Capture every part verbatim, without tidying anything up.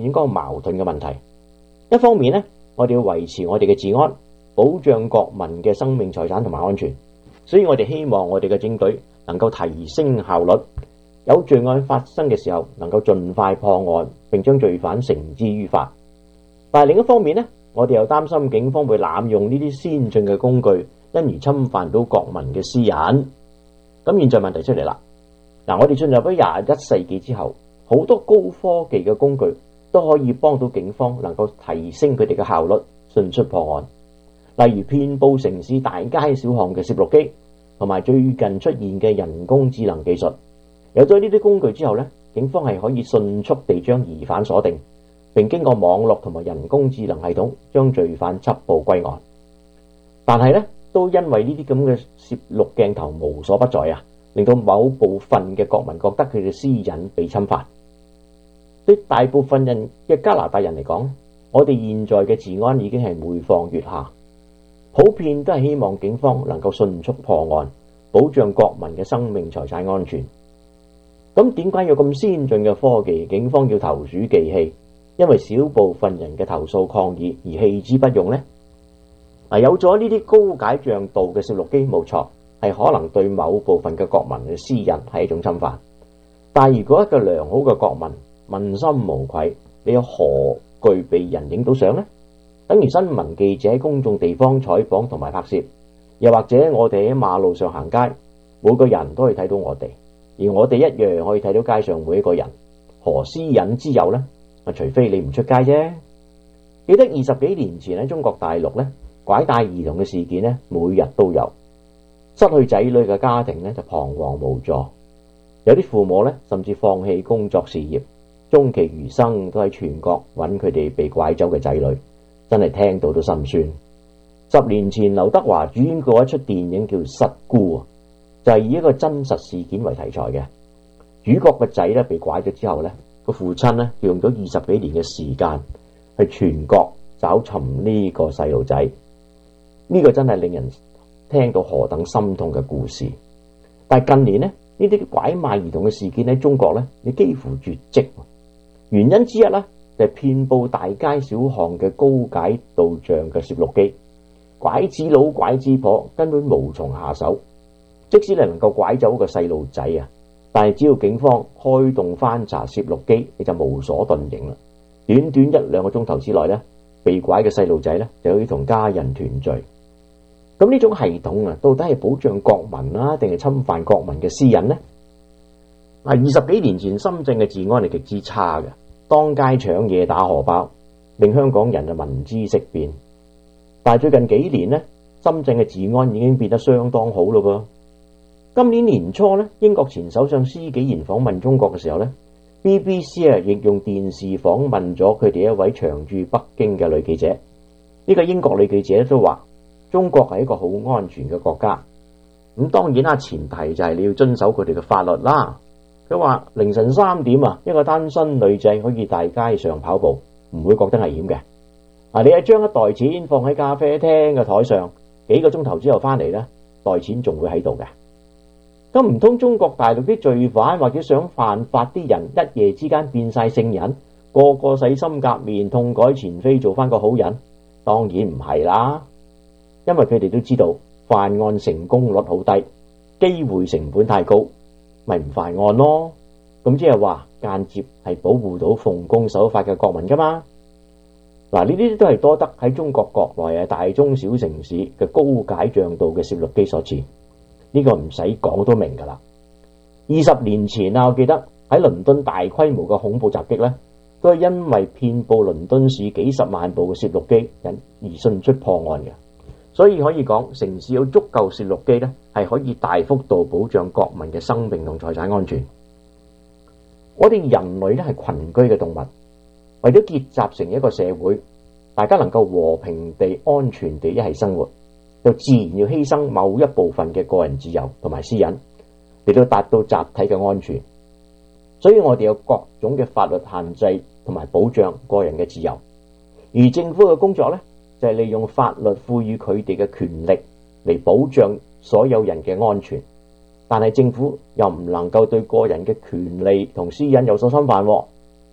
應該有矛盾嘅問題。一方面呢，我哋要維持我哋嘅治安，保障國民嘅生命財產同埋安全，所以我哋希望我哋嘅警隊能夠提升效率，有罪案發生嘅時候能夠盡快破案，並將罪犯繩之於法。但係另一方面呢，我哋又擔心警方會濫用呢啲先進嘅工具，因而侵犯到國民嘅私隱。咁現在問題出嚟啦，嗱，我哋進入咗廿一世紀之後，好多高科技嘅工具都可以幫到警方能夠提升佢哋嘅效率，迅速破案。例如遍佈城市大街小巷嘅攝錄機，同埋最近出現嘅人工智能技術。有咗呢啲工具之後呢，警方係可以迅速地將疑犯鎖定，並經過網絡同埋人工智能系統將罪犯緝捕歸案。但係呢，都因為呢啲咁嘅攝錄鏡頭無所不在啊，令到某部分嘅國民覺得佢嘅私隱被侵犯。對大部分人嘅加拿大人嚟講，我哋現在嘅治安已經係每況愈下，普遍都係希望警方能夠迅速破案，保障國民嘅生命財產安全。咁點解有咁先進嘅科技，警方要投鼠忌器？因為少部分人嘅投訴抗議而棄之不用呢？嗱，有咗呢啲高解像度嘅攝錄機，冇錯，係可能對某部分嘅國民嘅私隱係一種侵犯。但係如果一個良好嘅國民問心無愧，你有何懼被人影到相呢？等於新聞記者喺公眾地方採訪同埋拍攝，又或者我哋喺馬路上行街，每個人都可以睇到我哋，而我哋一樣可以睇到街上每一個人，何私隱之有呢？除非你唔出街啫。記得二十幾年前喺中國大陸呢，拐帶兒童嘅事件呢，每日都有，失去仔女嘅家庭呢，就彷徨無助，有啲父母呢，甚至放棄工作事業，終其餘生都喺全國揾佢哋被拐走嘅仔女，真係聽到都心酸。十年前劉德華主演過一出電影叫《失孤》，就係以一個真實事件為題材嘅。主角個仔咧被拐咗之後咧，個父親咧用咗二十幾年嘅時間去全國找尋呢個細路仔。呢個真係令人聽到何等心痛嘅故事。但係近年咧，呢啲拐賣兒童嘅事件喺中國咧，你幾乎絕跡。原因之一咧，就係遍佈大街小巷嘅高解度像嘅攝錄機，拐子佬拐子婆根本無從下手。即使你能夠拐走個細路仔啊，但係只要警方開動翻查攝錄機，你就無所遁形啦。短短一兩個鐘頭之內咧，被拐嘅細路仔咧就可以同家人團聚。咁呢種系統啊，到底係保障國民啦，定係侵犯國民嘅私隱呢？嗱，二十幾年前深圳嘅治安係極之差嘅，當街搶嘢打荷包，令香港人啊聞之色變。但係最近幾年呢，深圳嘅治安已經變得相當好咯噃。今年年初呢，英國前首相施紀賢訪問中國嘅時候呢， B B C 啊亦用電視訪問咗佢哋一位長駐北京嘅女記者。呢個英國女記者都話，中國係一個好安全嘅國家。咁當然啦，前提就係你要遵守佢哋嘅法律啦。佢話凌晨三點啊，一個單身女仔可以大街上跑步，唔會覺得危險嘅。啊，你係將一袋錢放喺咖啡廳嘅台上，幾個鐘頭之後翻嚟呢，袋錢仲會喺度嘅。咁唔通中國大陸啲罪犯或者想犯法啲人一夜之間變晒聖人，個個洗心革面，痛改前非，做翻個好人？當然唔係啦，因為佢哋都知道犯案成功率好低，機會成本太高，咪唔犯案咯。咁即係話間接係保護到奉公守法嘅國民噶嘛。嗱，呢啲都係多得喺中國國內啊大中小城市嘅高解像度嘅攝錄機所致。呢個唔使講都明噶啦。二十年前啊，我記得喺倫敦大規模嘅恐怖襲擊呢，都係因為遍佈倫敦市幾十萬部嘅攝錄機引而迅速破案嘅。所以可以講，城市有足夠攝錄機呢，係可以大幅度保障國民嘅生命同財產安全。我哋人類呢係群居嘅動物，為咗結集成一個社會，大家能夠和平地、安全地一齊生活，就自然要犧牲某一部分嘅個人自由同埋私隱，嚟到達到集體嘅安全。所以我哋有各種嘅法律限制同埋保障個人嘅自由，而政府嘅工作呢，就係利用法律賦予佢哋嘅權力嚟保障所有人嘅安全。但係政府又唔能夠對個人嘅權利同私隱有所侵犯，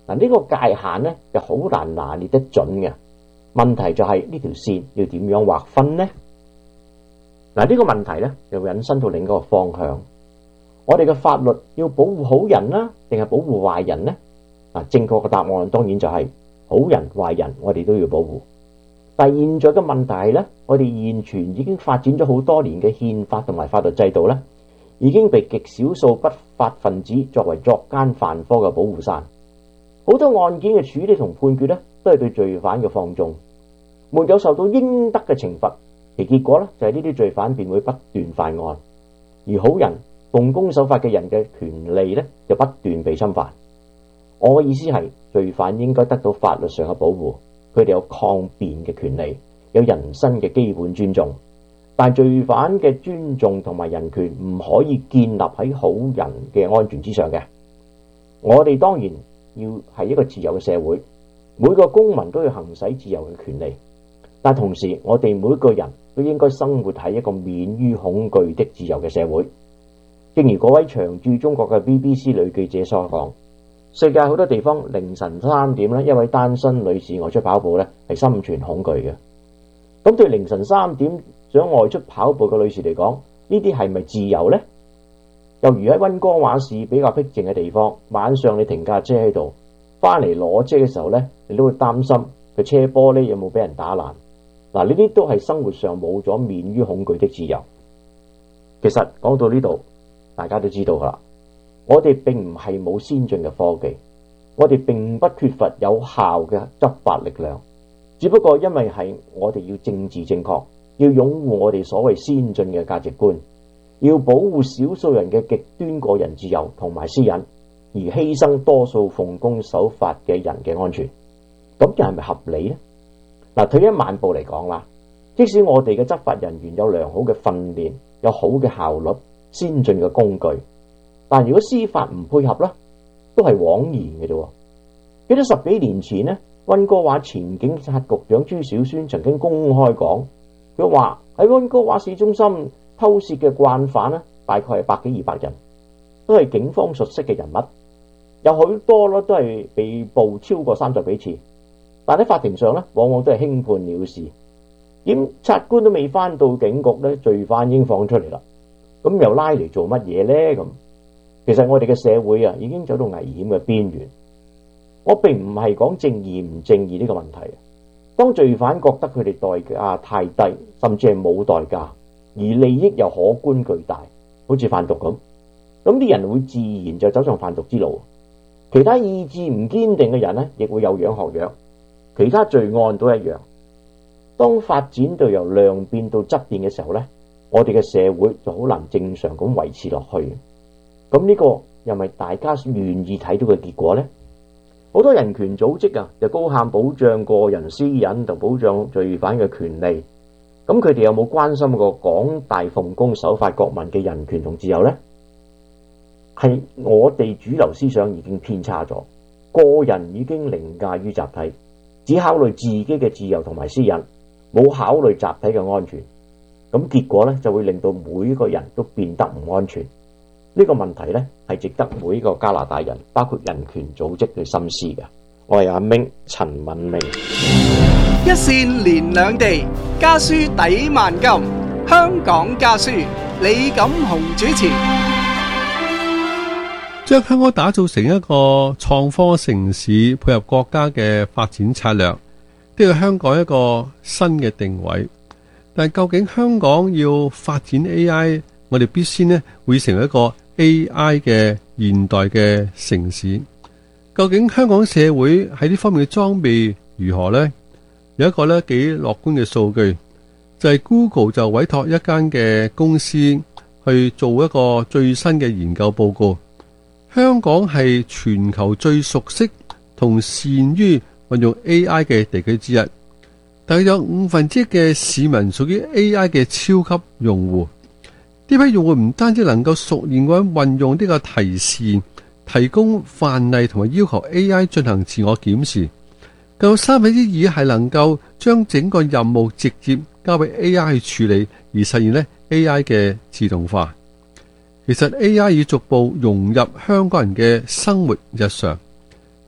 嗱，呢個界限咧就好難拿捏得準嘅。問題就係呢條線要點樣劃分呢？嗱，呢個問題咧就會引申到另一個方向。我哋嘅法律要保護好人啦，定係保護壞人呢？嗱，正確嘅答案當然就係好人壞人，我哋都要保護。但係現在嘅問題係咧，我哋現存已經發展咗好多年嘅憲法同埋法律制度咧，已經被極少數不法分子作為作奸犯科嘅保護傘。好多案件嘅處理同判決咧，都係對罪犯嘅放縱，沒有受到應得嘅懲罰，其結果咧就係呢啲罪犯便會不斷犯案，而好人奉公守法嘅人嘅權利咧就不斷被侵犯。我嘅意思係，罪犯應該得到法律上嘅保護。佢哋有抗辯嘅權利，有人身嘅基本尊重，但罪犯嘅尊重同埋人權唔可以建立喺好人嘅安全之上嘅。我哋當然要係一個自由嘅社會，每個公民都要行使自由嘅權利，但同時我哋每個人都應該生活喺一個免於恐懼的自由嘅社會。正如嗰位長駐中國嘅 B B C 女記者所講，世界好多地方凌晨三點咧，一位單身女士外出跑步咧，係心存恐懼嘅。咁對凌晨三點想外出跑步嘅女士嚟講，呢啲係咪自由呢？又如喺溫哥華市比較僻靜嘅地方，晚上你停架車喺度，翻嚟攞車嘅時候咧，你都會擔心個車玻璃有冇俾人打爛。嗱，呢啲都係生活上冇咗免於恐懼的自由。其實講到呢度，大家都知道噶啦。我哋並唔係冇先進嘅科技，我哋並不缺乏有效嘅執法力量，只不過因為係我哋要政治正確，要擁護我哋所謂先進嘅價值觀，要保護少數人嘅極端個人自由同埋私隱，而犧牲多數奉公守法嘅人嘅安全，咁又係咪合理呢？嗱，退一萬步嚟講啦，即使我哋嘅執法人員有良好嘅訓練，有好嘅效率，先進嘅工具，但如果司法唔配合啦，都係枉然嘅啫。記得十幾年前呢，溫哥華前警察局長朱小宣曾經公開講，佢話喺溫哥華市中心偷竊嘅慣犯呢，大概係百幾二百人，都係警方熟悉嘅人物，有好多咯都係被捕超過三十幾次，但喺法庭上呢，往往都係輕判了事，檢察官都未翻到警局呢，罪犯已經放出嚟啦，咁又拉嚟做乜嘢呢？咁其實我哋嘅社會啊，已經走到危險嘅邊緣。我並唔係講正義唔正義呢個問題。當罪犯覺得佢哋代價太低，甚至係冇代價，而利益又可觀巨大，好似販毒咁，咁啲人會自然就走上販毒之路。其他意志唔堅定嘅人呢，亦會有樣學樣。其他罪案都一樣。當發展到由量變到質變嘅時候呢，我哋嘅社會就好難正常咁維持落去。咁呢個又咪大家願意睇到嘅結果呢？好多人權組織啊，就高喊保障個人私隱同保障罪犯嘅權利。咁佢哋有冇關心過廣大奉公守法國民嘅人權同自由呢？係我哋主流思想已經偏差咗，個人已經凌駕於集體，只考慮自己嘅自由同埋私隱，冇考慮集體嘅安全。咁結果呢，就會令到每一個人都變得唔安全。呢個問題呢，係值得每一個加拿大人，包括人權組織去深思嘅。我係阿明，陳敏明。 一線連兩地，家書抵萬金。香港家書，李錦雄主持。 將香港打造成一個創科城市，配合國家嘅發展策略，呢個香港一個新嘅定位。但究竟香港要發展 A I， 我哋必須呢會成為一個 A I 嘅現代嘅城市。究竟香港社會喺呢方面嘅裝備如何呢？有一個呢幾樂觀嘅數據，就係 Google 就委託一間嘅公司去做一個最新嘅研究報告。香港係全球最熟悉同善於運用 A I 嘅地區之一，大約有五分之一嘅市民屬於 A I 嘅超級用戶。呢批用戶唔單止能夠熟練咁運用呢個提示、提供範例同埋要求 A I 進行自我檢視，更有三分之二係能夠將整個任務直接交俾 A I 去處理，而實現呢 A I 嘅自動化。其實 A I 已逐步融入香港人嘅生活日常，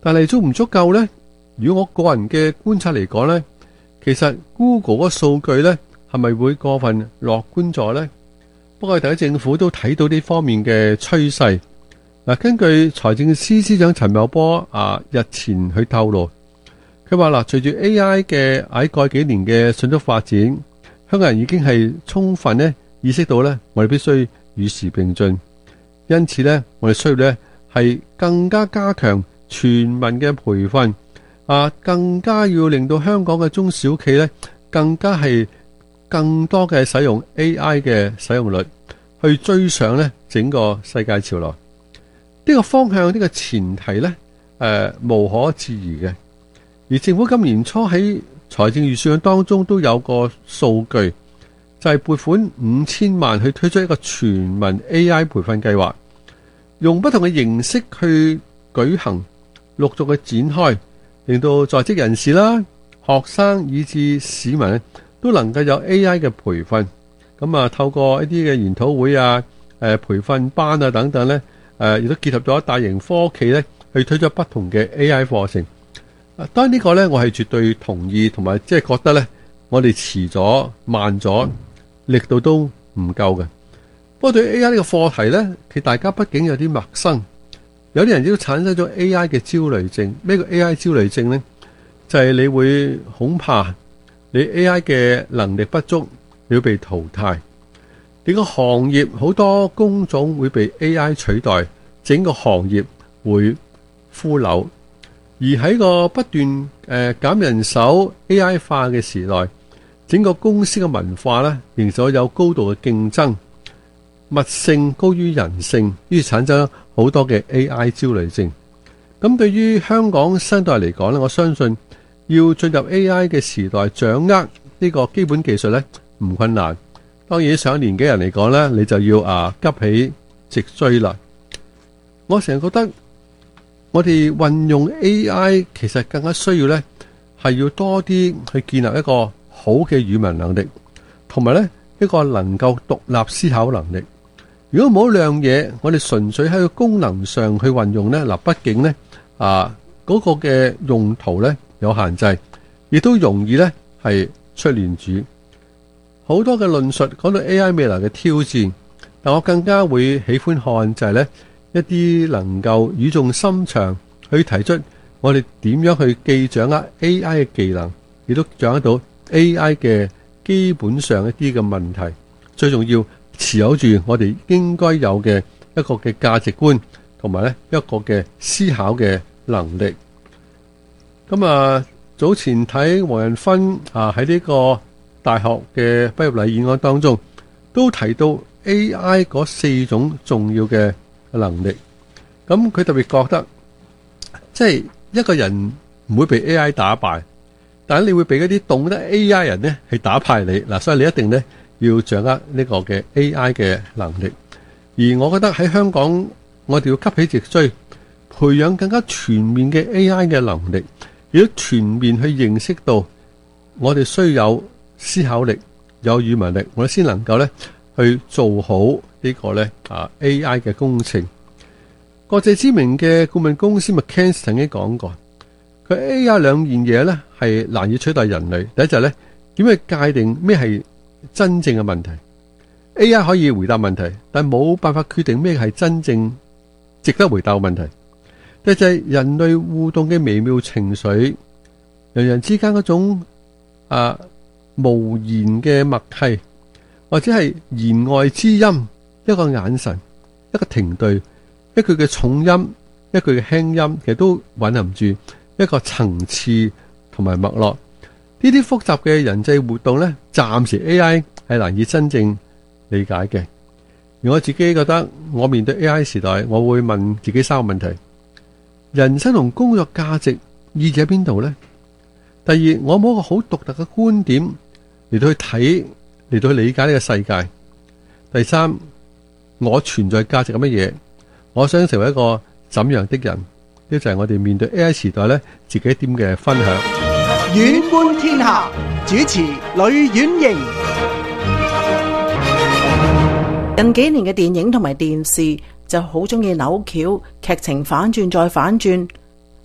但係足唔足夠呢？如果我個人嘅觀察嚟講呢，其實 Google 嗰數據呢係咪會過分樂觀咗呢？不過，特區政府都睇到呢方面嘅趨勢。嗱，根據財政司司長陳茂波啊日前去透露，佢話嗱，隨住 A I 嘅喺過去幾年嘅迅速發展，香港人已經係充分咧意識到咧，我哋必須與時並進。因此咧，我哋需要咧係更加加強全民嘅培訓啊，更加要令到香港嘅中小企咧更加係更多嘅使用 A I 嘅使用率，去追上咧整個世界潮流。呢個方向，呢個前提咧，誒無可置疑嘅。而政府今年初喺財政預算案當中都有個數據，就係撥款五千萬去推出一個全民 A I 培訓計劃，用不同嘅形式去舉行，陸續嘅展開，令到在職人士啦、學生以至市民都能夠有 A I 嘅培訓。咁啊，透過一啲嘅研討會啊、誒培訓班啊等等咧，誒亦都結合咗大型科企咧，去推出不同嘅 A I 課程。當然呢個咧，我係絕對同意，同埋即係覺得咧，我哋遲咗、慢咗，力度都唔夠嘅。不過對於 A I 呢個課題咧，其實大家畢竟有啲陌生，有啲人都產生咗 A I 嘅焦慮症。咩叫 A I 焦慮症咧？就係你會恐怕你 A I 嘅能力不足，你要被淘汰。你個行業好多工種會被 A I 取代，整個行業會腐朽。而喺個不斷誒減人手 A I 化嘅時代，整個公司嘅文化咧，仍然有高度嘅競爭，物性高於人性，於是產生好多嘅 A I 焦慮症。咁對於香港新代嚟講咧，我相信要進入 A I 嘅時代，掌握呢個基本技術咧唔困難。當然上年紀人嚟講咧，你就要啊急起直追啦。我成日覺得，我哋運用 A I 其實更加需要咧，係要多啲去建立一個好嘅語文能力，同埋咧一個能夠獨立思考能力。如果冇兩嘢，我哋純粹喺個功能上去運用咧，嗱，畢竟咧啊嗰個嘅用途咧有限制，亦都容易咧係出亂子。好多嘅論述講到 A I 未來嘅挑戰，但我更加會喜歡看就係咧。一啲能夠語重心長去提出我哋點樣去既掌握 A I 嘅技能，亦都掌握到 A I 嘅基本上一啲嘅問題。最重要持有住我哋應該有嘅一個嘅價值觀，同埋咧一個嘅思考嘅能力。咁啊，早前睇黃仁勳啊喺呢個大學嘅畢業禮演講當中，都提到 A I 嗰四種重要嘅能力。咁佢特別覺得，即係一個人唔會被 A I 打敗，但係你會被嗰啲懂得 A I 人咧係打敗你嗱，所以你一定咧要掌握呢個嘅 A I 嘅能力。而我覺得喺香港，我哋要急起直追，培養更加全面嘅 A I 嘅能力，亦都全面去認識到我哋需要有思考力、有語文力，我哋先能夠咧去做好呢個咧啊 A I 嘅工程。國際知名嘅顧問公司 McKinsey 曾經講過，佢 A I 兩件嘢咧係難以取代人類。第一就係咧點去界定咩係真正嘅問題。A I 可以回答問題，但冇辦法決定咩係真正值得回答嘅問題。第二就係人類互動嘅微妙情緒，人人之間嗰種啊無言嘅默契，或者係言外之音，一個眼神，一個停頓，一句嘅重音，一句嘅輕音，其實都蘊含住一個層次同埋脈絡。呢啲複雜嘅人際活動咧，暫時 A I 係難以真正理解嘅。而我自己覺得，我面對 A I 時代，我會問自己三個問題：人生同工作價值意義喺邊度呢？第二，我冇一個好獨特嘅觀點嚟到去睇，嚟到去理解呢個世界。第三，我存在價值係乜嘢？我想成為一個怎樣的人？呢就係我哋面對 A I 時代咧，自己一點嘅分享。 遠觀天下，主持呂婉瑩。 近幾年嘅電影同埋電視就好中意扭橋，劇情反轉再反轉，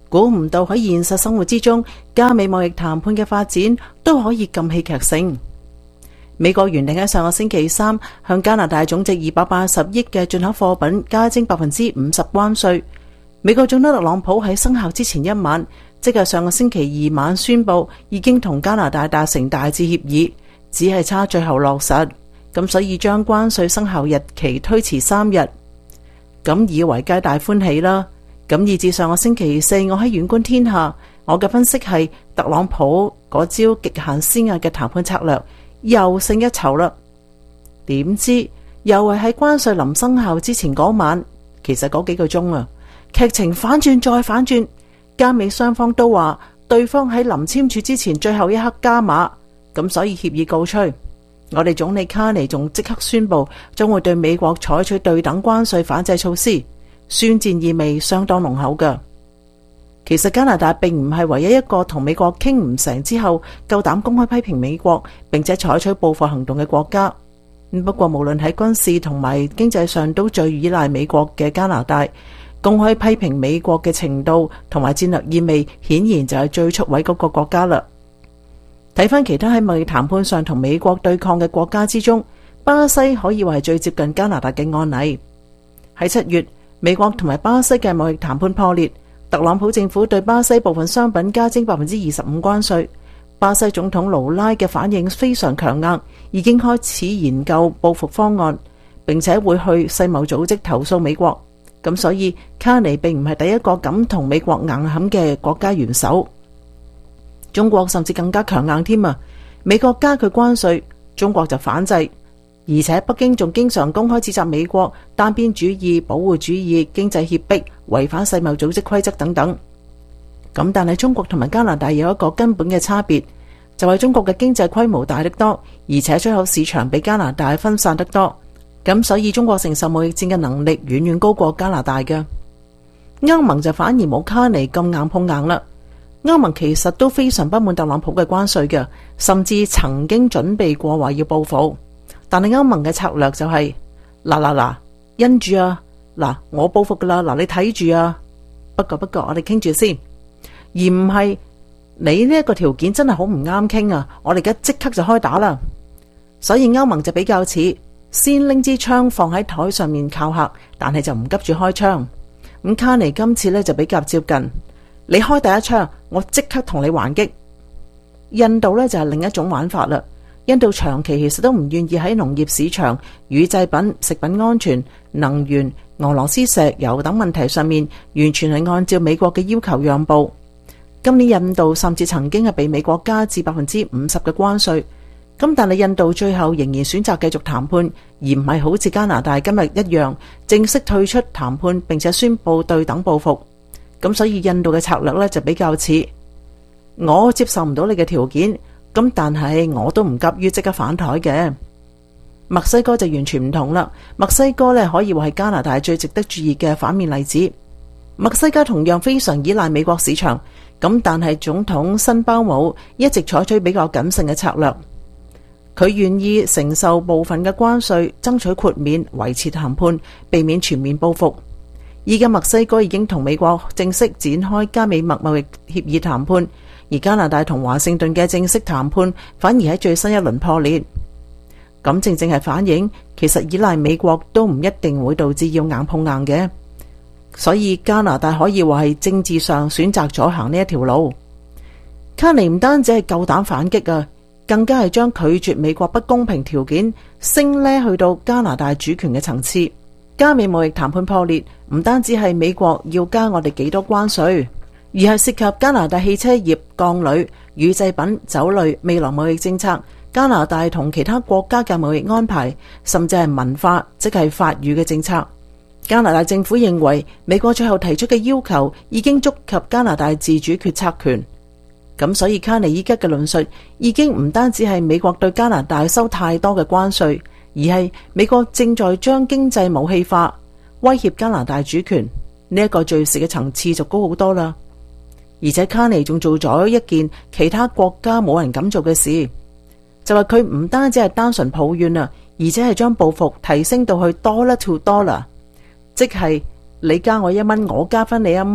估唔到喺現實生活之中，加美貿易談判嘅發展都可以咁戲劇性。美國原定喺上個星期三向加拿大總值二百八十億嘅進口貨品加徵百分之五十關稅。美國總統特朗普喺生效之前一晚，即係上個星期二晚宣布已經同加拿大達成大致協議，只係差最後落實，咁所以將關稅生效日期推遲三日。咁以為皆大歡喜啦。咁以至上個星期四，我喺遠觀天下，我嘅分析係特朗普嗰招極限施壓嘅談判策略又勝一籌啦。點知又係喺關稅臨生效之前嗰晚，其實嗰幾個鐘啊，劇情反轉再反轉，加美雙方都話對方喺臨簽署之前最後一刻加碼，咁所以協議告吹。我哋總理卡尼仲即刻宣布將會對美國採取對等關稅反制措施，宣戰意味相當濃厚㗎。其實加拿大並唔係唯一一個同美國傾唔成之後夠膽公開批評美國並且採取報復行動嘅國家。不過無論喺軍事同埋經濟上都最依賴美國嘅加拿大，公開批評美國嘅程度同埋戰略意味，顯然就係最出位嗰個國家啦。睇翻其他喺貿易談判上同美國對抗嘅國家之中，巴西可以話係最接近加拿大嘅案例。喺七月，美國同埋巴西嘅貿易談判破裂，特朗普政府對巴西部分商品加徵百分之二十五關稅。巴西總統盧拉嘅反應非常強硬，已經開始研究報復方案，並且會去世貿組織投訴美國。咁所以卡尼並唔係第一個敢同美國硬撼嘅國家元首。中國甚至更加強硬添啊！美國加佢關稅，中國就反制，而且北京仲經常公開指責美國單邊主義、保護主義、經濟脅迫、違反世貿組織規則等等。咁但係中國同埋加拿大有一個根本嘅差別，就係中國嘅經濟規模大得多，而且出口市場比加拿大分散得多。咁所以中國承受貿易戰嘅能力遠遠高過加拿大嘅。歐盟就反而冇卡尼咁硬碰硬啦。歐盟其實都非常不滿特朗普嘅關稅嘅，甚至曾經準備過話要報復。但係歐盟嘅策略就係嗱嗱嗱，因住啊，嗱我報復噶啦，嗱你睇住啊。不過不過我哋傾住先，而唔係你呢一個條件真係好唔啱傾啊，我哋而家即刻就開打啦。所以歐盟就比較似先拎支槍放喺台上面靠嚇，但係就唔急住開槍。咁卡尼今次呢就比較接近。你開第一槍，我即刻同你還擊。印度呢就係另一種玩法啦。印度長期其實都唔願意喺農業市場、乳製品、食品安全、能源、俄羅斯石油等問題上面，完全係按照美國嘅要求讓步。今年印度甚至曾經係被美國加至百分之五十嘅關稅。咁但係印度最後仍然選擇繼續談判，而唔係好似加拿大今日一樣正式退出談判，並且宣布對等報復。咁所以印度嘅策略呢，就比較似我接受唔到你嘅條件，咁但係我都唔急於即刻反台嘅。墨西哥就完全唔同啦。墨西哥呢，可以話係加拿大最值得注意嘅反面例子。墨西哥同樣非常依賴美國市場，咁但係總統辛鮑姆一直採取比較謹慎嘅策略，佢願意承受部分嘅關稅，爭取豁免，維持談判，避免全面報復。依家墨西哥已經同美國正式展開加美墨貿易協議談判，而加拿大同華盛頓嘅正式談判反而喺最新一輪破裂。咁正正係反映，其實依賴美國都唔一定會導致要硬碰硬嘅。所以加拿大可以話係政治上選擇咗行呢一條路。卡尼唔單止係夠膽反擊啊，更加係將拒絕美國不公平條件升呢去到加拿大主權嘅層次。加美貿易談判破裂，唔單止係美國要加我哋幾多關稅，而係涉及加拿大汽車業、鋼鋁、乳製品、酒類未來貿易政策、加拿大同其他國家嘅貿易安排，甚至係文化，即係法語嘅政策。加拿大政府認為美國最後提出嘅要求已經觸及加拿大自主決策權，咁所以卡尼依家嘅論述已經唔單止係美國對加拿大收太多嘅關稅，而係美國正在將經濟武器化，威脅加拿大主權。呢一個敘事嘅層次就高好多啦。而且卡尼仲做咗一件其他國家冇人敢做嘅事，就係佢唔單止係單純抱怨啊，而且係將報復提升到去 dollar to dollar， 即係你加我一蚊，我加翻你一蚊，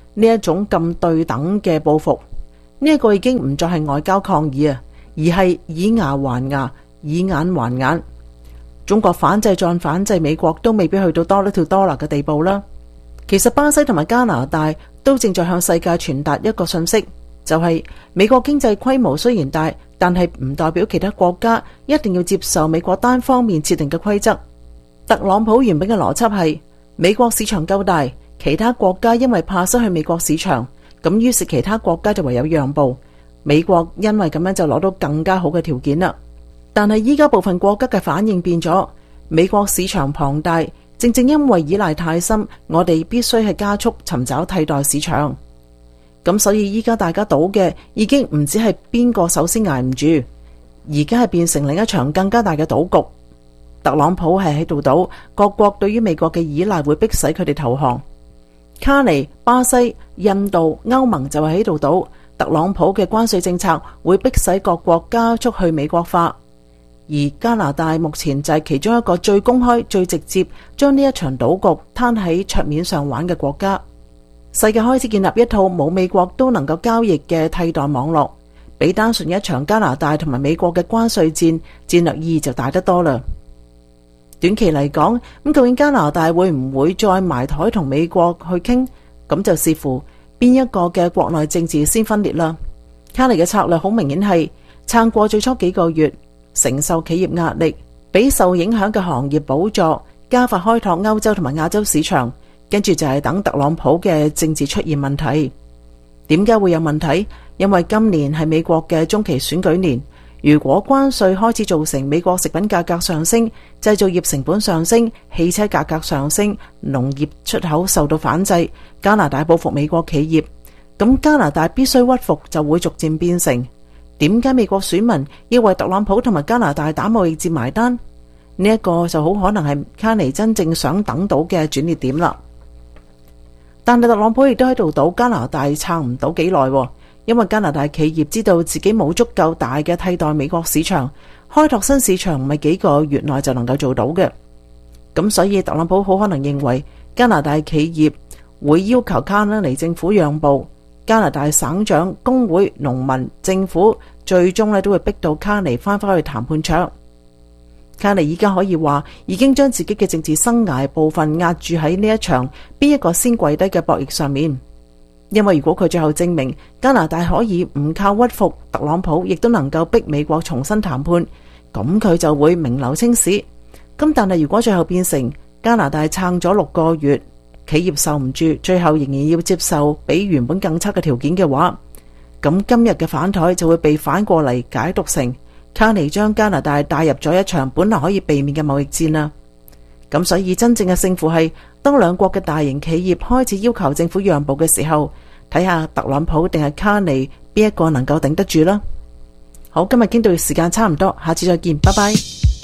呢一種咁對等嘅報復，呢、這、一個已經唔再係外交抗議啊，而係以牙還牙，以眼還眼。中國反制再反制美國都未必去到 dollar to dollar 嘅地步啦。其實巴西同埋加拿大都正在向世界傳達一個訊息，就係、是、美國經濟規模雖然大，但係唔代表其他國家一定要接受美國單方面設定嘅規則。特朗普原本嘅邏輯係美國市場夠大，其他國家因為怕失去美國市場，咁於是其他國家就唯有讓步，美國因為咁樣就攞到更加好嘅條件啦。但係依家部分國家嘅反應變咗，美國市場龐大，正正因為依賴太深，我哋必須係加速尋找替代市場。咁所以依家大家賭嘅已經唔止係邊個首先挨唔住，而家係變成另一場更加大嘅賭局。特朗普係喺度賭各國對於美國嘅依賴會迫使佢哋投降，卡尼、巴西、印度、歐盟就係喺度賭特朗普嘅關稅政策會迫使各國加速去美國化。而加拿大目前就係其中一個最公開、最直接將呢一場賭局攤喺桌面上玩嘅國家。世界開始建立一套冇美國都能夠交易嘅替代網絡，比單純一場加拿大同埋美國嘅關稅戰戰略意義就大得多啦。短期嚟講，咁究竟加拿大會唔會再埋台同美國去傾？咁就視乎邊一個嘅國內政治先分裂啦。卡尼嘅策略好明顯係撐過最初幾個月，承受企業壓力，俾受影響嘅行業補助，加快開拓歐洲同埋亞洲市場，跟住就係等特朗普嘅政治出現問題。點解會有問題？因為今年係美國嘅中期選舉年，如果關稅開始造成美國食品價格上升，製造業成本上升，汽車價格上升，農業出口受到反制，加拿大報復美國企業，咁加拿大必須屈服，就會逐漸變成點解美國選民要為特朗普同埋加拿大打貿易戰埋單？呢、這、一個就好可能係卡尼真正想等到嘅轉捩點啦。但係特朗普亦都喺度賭加拿大撐唔到幾耐，因為加拿大企業知道自己冇足夠大嘅替代美國市場，開拓新市場唔係幾個月內就能夠做到嘅。咁所以特朗普好可能認為加拿大企業會要求卡尼政府讓步，加拿大省長、工會、農民、政府最終咧都會逼到卡尼翻返去談判桌。卡尼依家可以話已經將自己嘅政治生涯部分壓住喺呢一場邊一個先跪低嘅博弈上面，因為如果佢最後證明加拿大可以唔靠屈服特朗普，亦都能夠逼美國重新談判，咁佢就會名留青史。咁但係如果最後變成加拿大撐咗六個月，企業受唔住，最後仍然要接受比原本更差嘅條件嘅話，咁今日嘅反台就會被反過嚟解讀成卡尼將加拿大帶入咗一場本來可以避免嘅貿易戰啦。咁所以真正嘅勝負係當兩國嘅大型企業開始要求政府讓步嘅時候，睇下特朗普定係卡尼邊一個能夠頂得住啦。好，今日傾到時間差唔多，下次再見，拜拜。